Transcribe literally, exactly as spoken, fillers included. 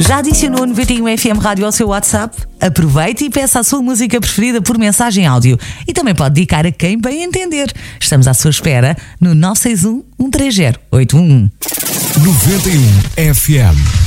Já adicionou o noventa e um F M Rádio ao seu WhatsApp? Aproveite e peça a sua música preferida por mensagem áudio. E também pode dedicar a quem bem entender. Estamos à sua espera no nove seis um, um três zero, oito um um. noventa e um F M.